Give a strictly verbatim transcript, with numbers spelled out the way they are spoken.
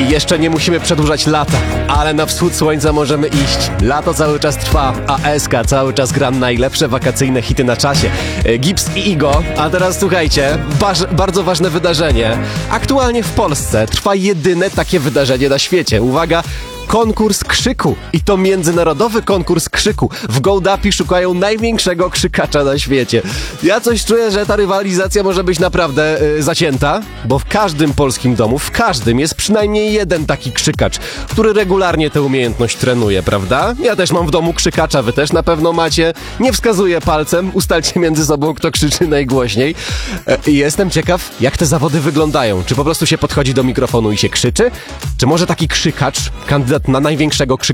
Jeszcze nie musimy przedłużać lata, ale na wschód słońca możemy iść. Lato cały czas trwa, a S K cały czas gra najlepsze wakacyjne hity na czasie. Gips i Igo, a teraz słuchajcie, baż, bardzo ważne wydarzenie. Aktualnie w Polsce trwa jedyne takie wydarzenie na świecie. Uwaga! Konkurs krzyku. I to międzynarodowy konkurs krzyku. W Gołdapi szukają największego krzykacza na świecie. Ja coś czuję, że ta rywalizacja może być naprawdę yy, zacięta, bo w każdym polskim domu, w każdym jest przynajmniej jeden taki krzykacz, który regularnie tę umiejętność trenuje, prawda? Ja też mam w domu krzykacza, wy też na pewno macie. Nie wskazuję palcem, ustalcie między sobą, kto krzyczy najgłośniej. Yy, jestem ciekaw, jak te zawody wyglądają. Czy po prostu się podchodzi do mikrofonu i się krzyczy? Czy może taki krzykacz, kandydat na największego krzykacza,